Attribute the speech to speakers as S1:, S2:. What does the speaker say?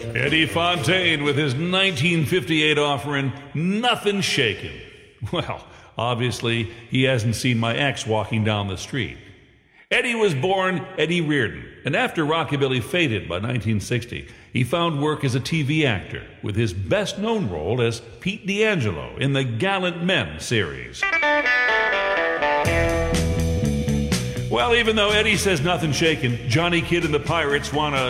S1: Eddie Fontaine with his 1958 offering, Nothing Shaken. Well, obviously, he hasn't seen my ex walking down the street. Eddie was born Eddie Reardon, and after rockabilly faded by 1960, he found work as a TV actor, with his best-known role as Pete D'Angelo in the Gallant Men series. Well, even though Eddie says nothing shaken, Johnny Kidd and the Pirates want to